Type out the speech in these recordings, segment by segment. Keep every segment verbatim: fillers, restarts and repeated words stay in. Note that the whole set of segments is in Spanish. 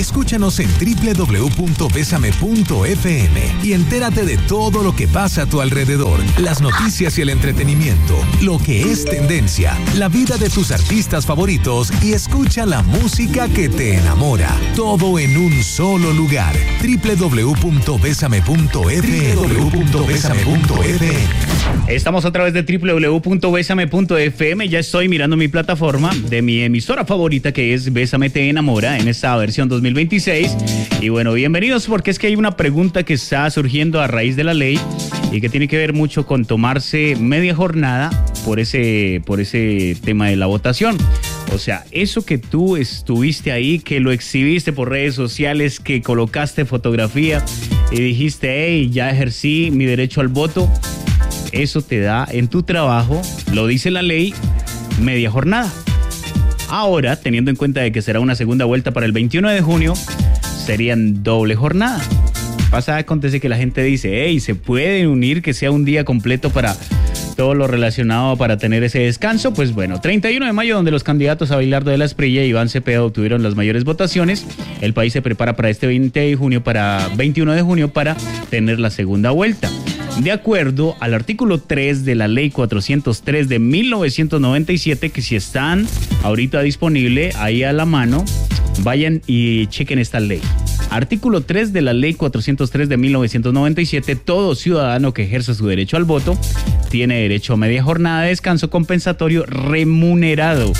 Escúchanos en doble u doble u doble u punto besame punto efe eme y entérate de todo lo que pasa a tu alrededor, las noticias y el entretenimiento, lo que es tendencia, la vida de tus artistas favoritos y escucha la música que te enamora. Todo en un solo lugar. doble u doble u doble u punto besame punto efe eme. doble u doble u doble u punto besame punto efe eme. Estamos a través de doble u doble u doble u punto besame punto efe eme. Ya estoy mirando mi plataforma de mi emisora favorita, que es Bésame Te Enamora, en esta versión dos mil veintiséis. Y bueno, bienvenidos, porque es que hay una pregunta que está surgiendo a raíz de la ley y que tiene que ver mucho con tomarse media jornada por ese, por ese tema de la votación. O sea, eso que tú estuviste ahí, que lo exhibiste por redes sociales, que colocaste fotografía y dijiste, hey, ya ejercí mi derecho al voto, eso te da en tu trabajo, lo dice la ley, media jornada. Ahora, teniendo en cuenta de que será una segunda vuelta para el veintiuno de junio, serían doble jornada. Pasa, acontece que la gente dice, hey, se puede unir que sea un día completo para todo lo relacionado para tener ese descanso. Pues bueno, treinta y uno de mayo, donde los candidatos Abelardo de la Espriella y Iván Cepeda obtuvieron las mayores votaciones, el país se prepara para este veinte de junio, para veintiuno de junio, para tener la segunda vuelta. De acuerdo al artículo tres de la ley cuatrocientos tres de mil novecientos noventa y siete, que si están ahorita disponible ahí a la mano, vayan y chequen esta ley. Artículo tres de la ley cuatrocientos tres de mil novecientos noventa y siete, todo ciudadano que ejerza su derecho al voto tiene derecho a media jornada de descanso compensatorio remunerado.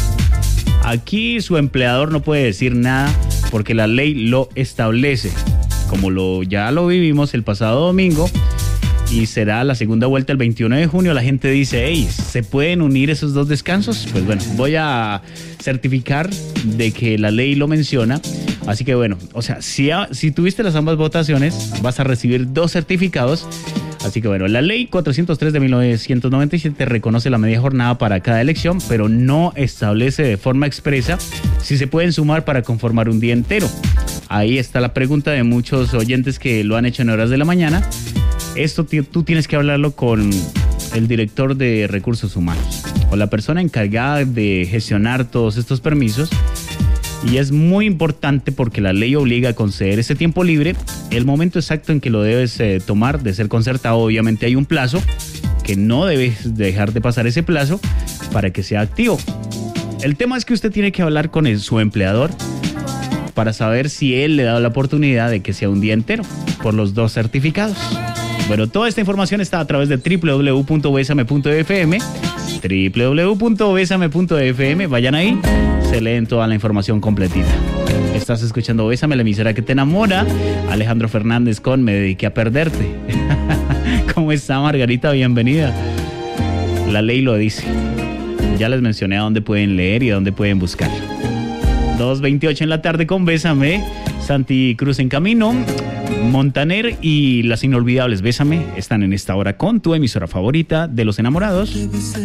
Aquí su empleador no puede decir nada porque la ley lo establece, como lo ya lo vivimos el pasado domingo. Y será la segunda vuelta el veintiuno de junio. La gente dice, hey, ¿se pueden unir esos dos descansos? Pues bueno, voy a certificar de que la ley lo menciona. Así que bueno, o sea, si, a, si tuviste las ambas votaciones, vas a recibir dos certificados. Así que bueno, la ley cuatrocientos tres de mil novecientos noventa y siete reconoce la media jornada para cada elección, pero no establece de forma expresa si se pueden sumar para conformar un día entero. Ahí está la pregunta de muchos oyentes que lo han hecho en horas de la mañana. Esto tú tienes que hablarlo con el director de recursos humanos o la persona encargada de gestionar todos estos permisos. Y es muy importante porque la ley obliga a conceder ese tiempo libre. El momento exacto en que lo debes eh, tomar, de ser concertado, obviamente hay un plazo que no debes dejar de pasar ese plazo para que sea activo. El tema es que usted tiene que hablar con el, su empleador para saber si él le da la oportunidad de que sea un día entero por los dos certificados. Bueno, toda esta información está a través de doble u doble u doble u punto besame punto efe eme, doble u doble u doble u punto besame punto efe eme. Vayan ahí, se leen toda la información completita. Estás escuchando Bésame, la emisora que te enamora. Alejandro Fernández con Me Dediqué a Perderte. ¿Cómo está, Margarita? Bienvenida. La ley lo dice. Ya les mencioné a dónde pueden leer y a dónde pueden buscar. dos veintiocho en la tarde con Bésame. Santi Cruz en camino. Montaner y las inolvidables Bésame están en esta hora con tu emisora favorita de los enamorados.